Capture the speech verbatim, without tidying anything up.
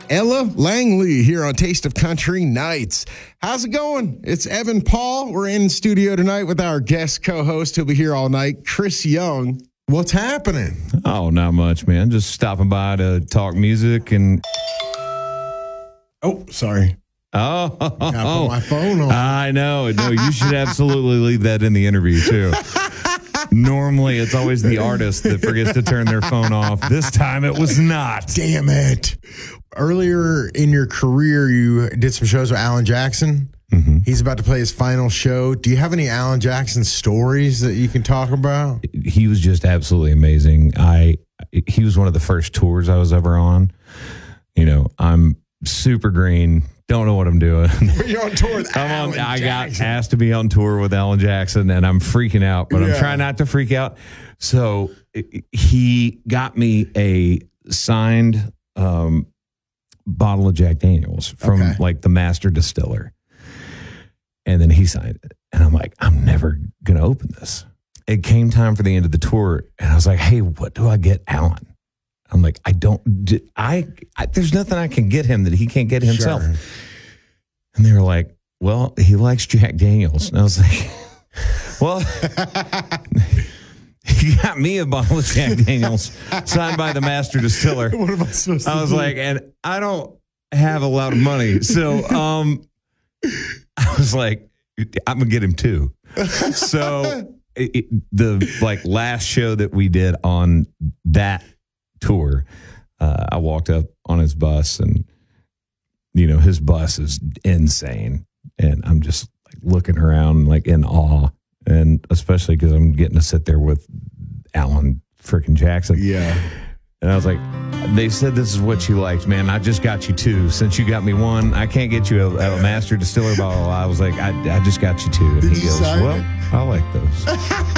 Ella Langley here on Taste of Country Nights. How's it going? It's Evan Paul. We're in studio tonight with our guest co-host. He'll be here all night, Chris Young. What's happening? Oh, not much, man. Just stopping by to talk music and... Oh, sorry. Oh, I put my phone on. I know. No, you should absolutely leave that in the interview, too. Normally, it's always the artist that forgets to turn their phone off. This time, it was not. Damn it. Earlier in your career, you did some shows with Alan Jackson. Mm-hmm. He's about to play his final show. Do you have any Alan Jackson stories that you can talk about? He was just absolutely amazing. I He was one of the first tours I was ever on. You know, I'm super green. Don't know what I'm doing. You're on tour with I'm Alan on, I Jackson. got asked to be on tour with Alan Jackson, and I'm freaking out, but Yeah. I'm trying not to freak out. So he got me a signed um, bottle of Jack Daniels from Okay. like the master distiller. And then he signed it. And I'm like, I'm never going to open this. It came time for the end of the tour, and I was like, hey, what do I get Alan? I'm like, I don't, I, I, there's nothing I can get him that he can't get himself. Sure. And they were like, well, he likes Jack Daniels. And I was like, well, he got me a bottle of Jack Daniels signed by the master distiller. What am I supposed to I was do? like, and I don't have a lot of money. So um, I was like, I'm going to get him two. So it, it, the like last show that we did on that tour, uh, I walked up on his bus, and you know his bus is insane, and I'm just like looking around like in awe, and especially because I'm getting to sit there with Alan freaking Jackson. Yeah. And I was like, they said this is what you liked, man. I just got you two. Since you got me one, I can't get you a, a master distiller bottle. I was like, I, I just got you two. And Did he you goes, sign well, it? I like those.